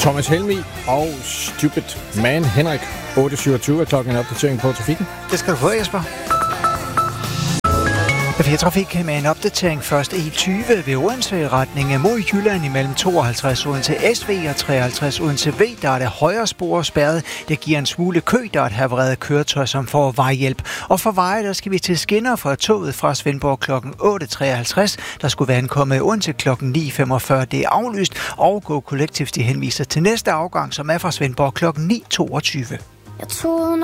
Thomas Helmi og Stupid Man. Henrik, 8.27 er klokken en opdatering på trafikken. Det skal du få, Jesper. Trafik med en opdatering først E20 ved Odense retning mod Jylland imellem 52 Odense SV og 53 Odense V. Der er det højre spor spærret. Det giver en smule kø, der er et havareret køretøj, som får vejhjælp. Og for veje, der skal vi til skinner fra toget fra Svendborg kl. 8.53. Der skulle være ankommet Odense kl. 9.45. Det er aflyst, og Go Collective de henviser til næste afgang, som er fra Svendborg kl. 9.22.